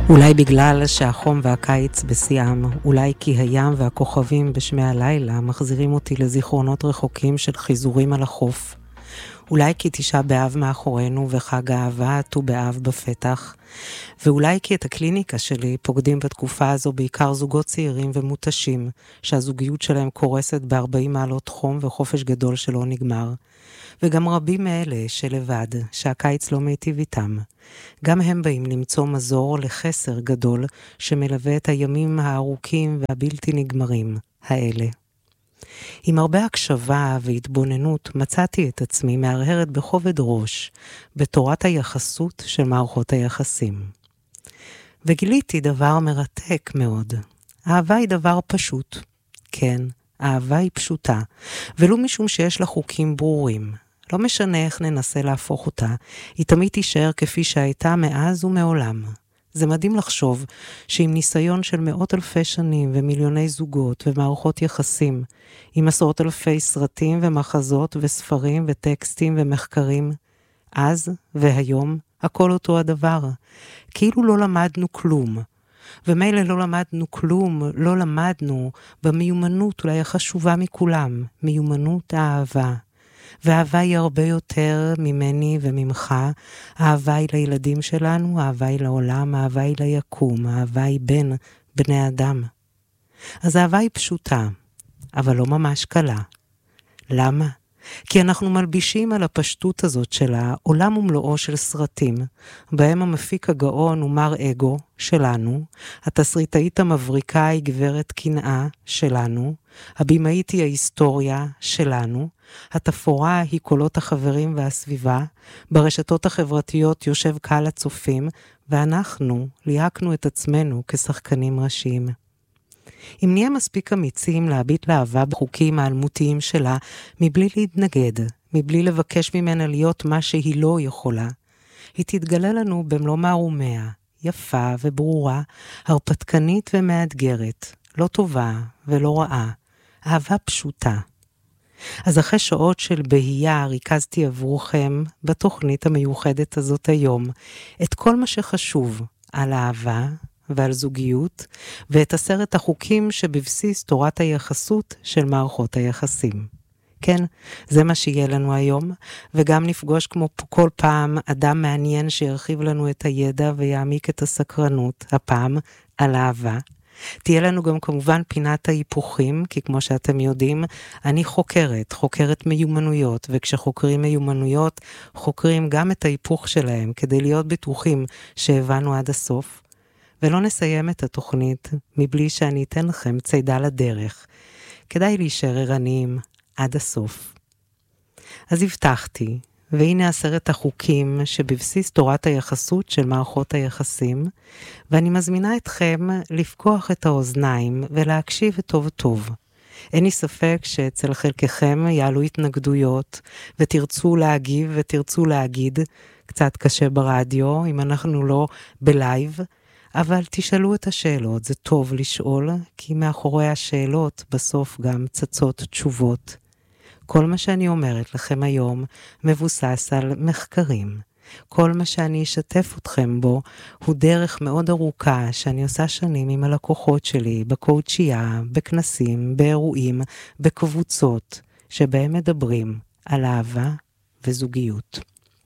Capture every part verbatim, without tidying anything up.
אולי בגלל שהחום והקיץ בשיאם, אולי כי הים והכוכבים בשמי הלילה מחזירים אותי לזיכרונות רחוקים של חיזורים על החוף. אולי כי תשעה באב מאחורינו וחג האהבה ט"ו באב בפתח. ואולי כי את הקליניקה שלי פוקדים בתקופה הזו בעיקר זוגות צעירים ומותשים, שהזוגיות שלהם קורסת ב-ארבעים מעלות חום וחופש גדול שלא נגמר. וגם רבים מאלה שלבד, שהקיץ לא מיטיב איתם. גם הם באים למצוא מזור לחסר גדול שמלווה את הימים הארוכים והבלתי נגמרים האלה. עם הרבה הקשבה והתבוננות מצאתי את עצמי מהרהרת בכובד ראש בתורת היחסות של מערכות היחסים. וגיליתי דבר מרתק מאוד. אהבה היא דבר פשוט. כן, אהבה היא פשוטה, ולא משום שיש לה חוקים ברורים. לא משנה איך ננסה להפוך אותה, היא תמיד תישאר כפי שהייתה מאז ומעולם. זה מדהים לחשוב שעם ניסיון של מאות אלפי שנים ומיליוני זוגות ומערכות יחסים, עם עשרות אלפי סרטים ומחזות וספרים וטקסטים ומחקרים, אז והיום הכל אותו הדבר. כאילו לא למדנו כלום. ומילא לא למדנו כלום, לא למדנו במיומנות אולי החשובה מכולם, מיומנות האהבה. והאהבה היא הרבה יותר ממני וממך. האהבה היא לילדים שלנו, האהבה היא לעולם, האהבה היא ליקום, האהבה היא בין בני אדם. אז האהבה היא פשוטה, אבל לא ממש קלה. למה? כי אנחנו מלבישים על הפשטות הזאת שלה עולם ומלואו של סרטים, בהם המפיק הגאון הוא מר אגו שלנו, התסריטאית המבריקה היא גברת קנאה שלנו, הבימאית היא ההיסטוריה שלנו, התפאורה היא קולות החברים והסביבה, ברשתות החברתיות יושב קהל הצופים, ואנחנו ליהקנו את עצמנו כשחקנים ראשיים. אם נהיה מספיק אמיצים להביט לאהבה בחוקים האלמותיים שלה, מבלי להתנגד, מבלי לבקש ממנה להיות מה שהיא לא יכולה, היא תתגלה לנו במלוא מערומיה, יפה וברורה, הרפתקנית ומאתגרת, לא טובה ולא רעה, אהבה פשוטה. אז אחרי שעות של בהייה ריכזתי עבורכם בתוכנית המיוחדת הזאת היום את כל מה שחשוב על אהבה ועל זוגיות ואת עשרת החוקים שבבסיס תורת היחסות של מערכות היחסים. כן, זה מה שיהיה לנו היום, וגם נפגוש כמו כל פעם אדם מעניין שירחיב לנו את הידע ויעמיק את הסקרנות, הפעם על אהבה. תהיה לנו גם כמובן פינת ההיפוכים, כי כמו שאתם יודעים, אני חוקרת, חוקרת מיומנויות, וכשחוקרים מיומנויות, חוקרים גם את ההיפוך שלהם, כדי להיות בטוחים שהבנו עד הסוף. ולא נסיים את התוכנית מבלי שאני אתן לכם צידה לדרך. כדאי להישאר ערניים עד הסוף. אז הבטחתי, והנה עשרת החוקים שבבסיס תורת היחסות של מערכות היחסים, ואני מזמינה אתכם לפקוח את האוזניים ולהקשיב טוב טוב. אין לי ספק שאצל חלקכם יעלו התנגדויות, ותרצו להגיב ותרצו להגיד, קצת קשה ברדיו, אם אנחנו לא בלייב, אבל תשאלו את השאלות, זה טוב לשאול, כי מאחורי השאלות בסוף גם צצות תשובות. כל מה שאני אומרת לכם היום מבוסס על מחקרים. כל מה שאני אשתף אתכם בו הוא דרך מאוד ארוכה שאני עושה שנים עם הלקוחות שלי, בקואוצ'ייה, בכנסים, באירועים, בקבוצות, שבהם מדברים על אהבה וזוגיות.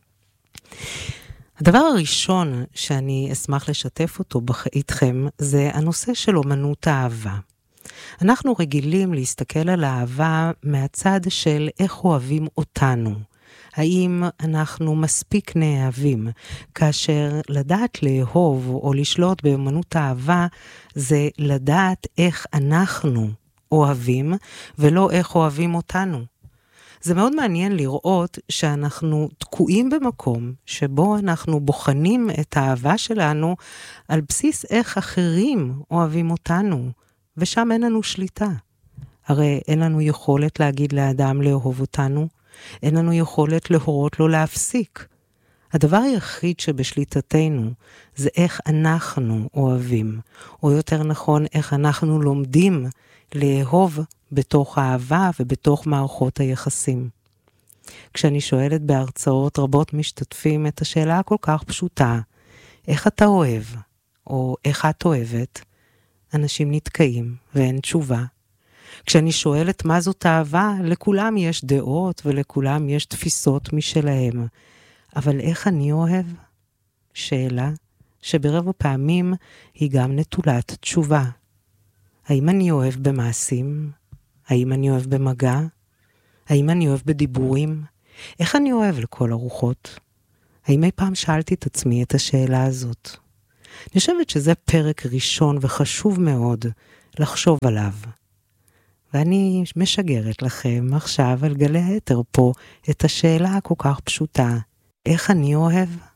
הדבר הראשון שאני אשמח לשתף אותו איתכם זה הנושא של אומנות האהבה. אנחנו רגילים להסתכל על האהבה מהצד של איך אוהבים אותנו. האם אנחנו מספיק נאהבים, כאשר לדעת לאהוב או לשלוט באמנות האהבה זה לדעת איך אנחנו אוהבים ולא איך אוהבים אותנו. זה מאוד מעניין לראות שאנחנו תקועים במקום שבו אנחנו בוחנים את האהבה שלנו על בסיס איך אחרים אוהבים אותנו, ושם אין לנו שליטה. הרי אין לנו יכולת להגיד לאדם לאהוב אותנו, אין לנו יכולת להורות לו להפסיק. הדבר היחיד שבשליטתנו זה איך אנחנו אוהבים, או יותר נכון איך אנחנו לומדים לאהוב בתוך האהבה ובתוך מערכות היחסים. כשאני שואלת בהרצאות רבות משתתפים את השאלה הכל כך פשוטה, איך אתה אוהב? או איך את אוהבת, אנשים נתקעים ואין תשובה. כשאני שואלת מה זאת אהבה, לכולם יש דעות ולכולם יש תפיסות משלהם. אבל איך אני אוהב? שאלה שברוב הפעמים היא גם נטולת תשובה. האם אני אוהב במעשים? האם אני אוהב במגע? האם אני אוהב בדיבורים? איך אני אוהב לכל הרוחות? האם אי פעם שאלתי את עצמי את השאלה הזאת? אני חושבת שזה פרק ראשון וחשוב מאוד לחשוב עליו. ואני משגרת לכם עכשיו על גלי היתר פה את השאלה הכל כך פשוטה. איך אני אוהב?